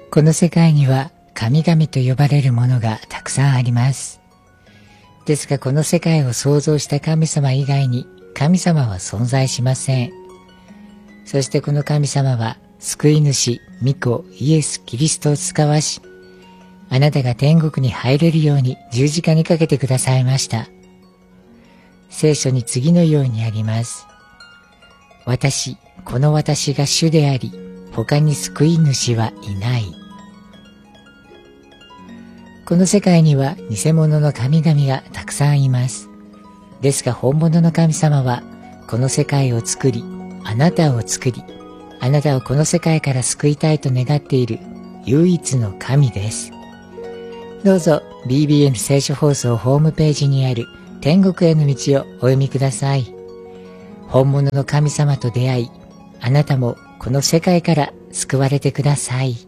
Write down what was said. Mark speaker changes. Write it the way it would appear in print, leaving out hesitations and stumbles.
Speaker 1: この世界には神々と呼ばれるものがたくさんあります。ですがこの世界を創造した神様以外に神様は存在しません。そしてこの神様は救い主、御子、イエス・キリストを使わし、あなたが天国に入れるように十字架にかけてくださいました。聖書に次のようにあります。私、この私が主であり、他に救い主はいない。この世界には偽物の神々がたくさんいます。ですが本物の神様はこの世界を作り、あなたを作り、あなたをこの世界から救いたいと願っている唯一の神です。どうぞ BBN 聖書放送ホームページにある天国への道をお読みください。本物の神様と出会い、あなたもこの世界から救われてください。